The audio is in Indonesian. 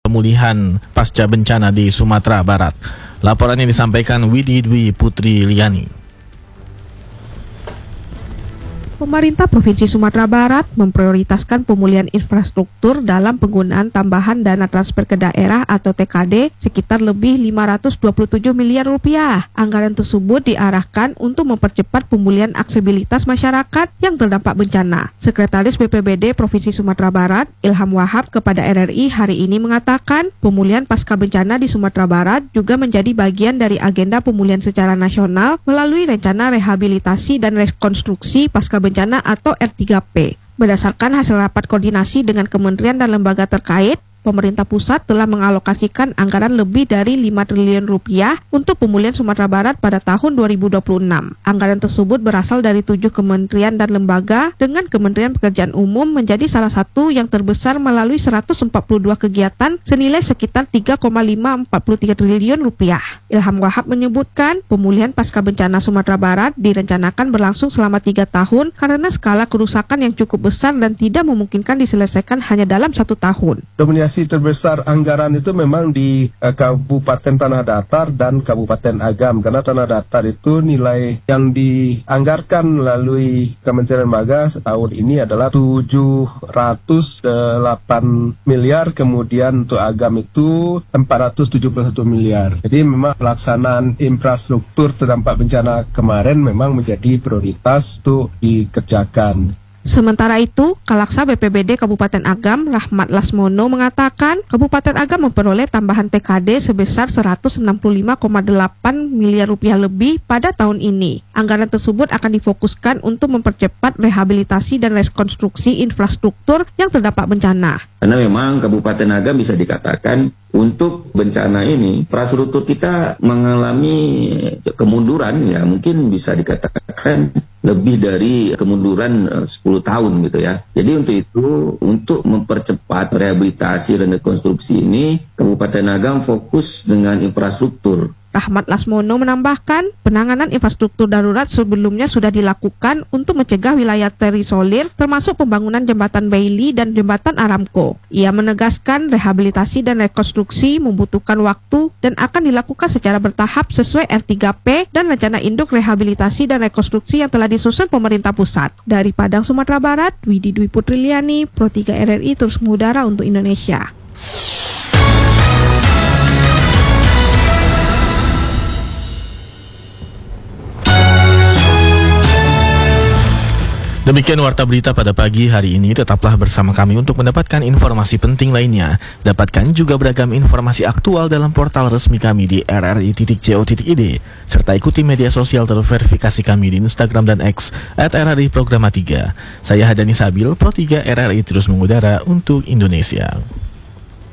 pemulihan pasca bencana di Sumatera Barat. Laporan yang disampaikan Widi Dwi Putri Liani. Pemerintah Provinsi Sumatera Barat memprioritaskan pemulihan infrastruktur dalam penggunaan tambahan dana transfer ke daerah atau TKD sekitar lebih 527 miliar rupiah. Anggaran tersebut diarahkan untuk mempercepat pemulihan aksesibilitas masyarakat yang terdampak bencana. Sekretaris BPBD Provinsi Sumatera Barat, Ilham Wahab, kepada RRI hari ini mengatakan pemulihan pasca bencana di Sumatera Barat juga menjadi bagian dari agenda pemulihan secara nasional melalui rencana rehabilitasi dan rekonstruksi pasca bencana atau R3P. Berdasarkan hasil rapat koordinasi dengan kementerian dan lembaga terkait, pemerintah pusat telah mengalokasikan anggaran lebih dari 5 triliun rupiah untuk pemulihan Sumatera Barat pada tahun 2026. Anggaran tersebut berasal dari 7 kementerian dan lembaga, dengan Kementerian Pekerjaan Umum menjadi salah satu yang terbesar melalui 142 kegiatan senilai sekitar 3,543 triliun rupiah. Ilham Wahab menyebutkan pemulihan pasca bencana Sumatera Barat direncanakan berlangsung selama 3 tahun karena skala kerusakan yang cukup besar dan tidak memungkinkan diselesaikan hanya dalam 1 tahun. Dominasi terbesar anggaran itu memang di Kabupaten Tanah Datar dan Kabupaten Agam, karena Tanah Datar itu nilai yang dianggarkan melalui Kementerian Lembaga tahun ini adalah 708 miliar, kemudian untuk Agam itu 471 miliar. Jadi memang pelaksanaan infrastruktur terdampak bencana kemarin memang menjadi prioritas untuk dikerjakan. Sementara itu, Kalaksa BPBD Kabupaten Agam, Rahmat Lasmono, mengatakan Kabupaten Agam memperoleh tambahan TKD sebesar 165,8 miliar rupiah lebih pada tahun ini. Anggaran tersebut akan difokuskan untuk mempercepat rehabilitasi dan rekonstruksi infrastruktur yang terdampak bencana. Karena memang Kabupaten Agam bisa dikatakan untuk bencana ini, infrastruktur kita mengalami kemunduran, ya mungkin bisa dikatakan lebih dari kemunduran 10 tahun gitu ya. Jadi untuk itu, untuk mempercepat rehabilitasi dan rekonstruksi ini, Kabupaten Agam fokus dengan infrastruktur. Rahmat Lasmono menambahkan, penanganan infrastruktur darurat sebelumnya sudah dilakukan untuk mencegah wilayah terisolir, termasuk pembangunan jembatan Bailey dan jembatan Aramco. Ia menegaskan rehabilitasi dan rekonstruksi membutuhkan waktu dan akan dilakukan secara bertahap sesuai R3P dan rencana induk rehabilitasi dan rekonstruksi yang telah disusun pemerintah pusat. Dari Padang, Sumatera Barat, Widi Dwi Putri Liani, Pro 3 RRI terus mengudara untuk Indonesia. Demikian warta berita pada pagi hari ini. Tetaplah bersama kami untuk mendapatkan informasi penting lainnya. Dapatkan juga beragam informasi aktual dalam portal resmi kami di rri.co.id. Serta ikuti media sosial terverifikasi kami di Instagram dan X @RRI Programa 3. Saya Hadani Sabil, Pro 3 RRI terus mengudara untuk Indonesia.